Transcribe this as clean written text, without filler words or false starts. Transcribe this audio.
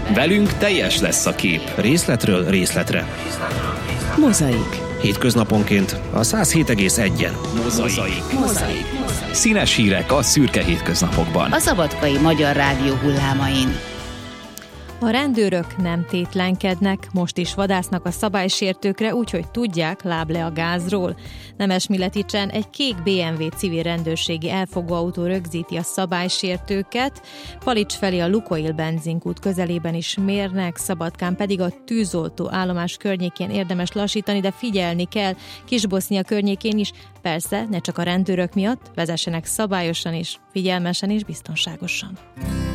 Velünk teljes lesz a kép, részletről részletre. Mozaik. Hétköznaponként a 107,1-en. Mozaik. Színes hírek a szürke hétköznapokban. A Szabadkai Magyar Rádió hullámain. A rendőrök nem tétlenkednek, most is vadásznak a szabálysértőkre, úgyhogy tudják, láb le a gázról. Nemesmileticsen egy kék BMW civil rendőrségi elfogóautó rögzíti a szabálysértőket, Palics felé a Lukoil benzinkút közelében is mérnek, Szabadkán pedig a tűzoltó állomás környékén érdemes lassítani, de figyelni kell, Kisbosznia környékén is, persze ne csak a rendőrök miatt, vezessenek szabályosan is, figyelmesen és biztonságosan.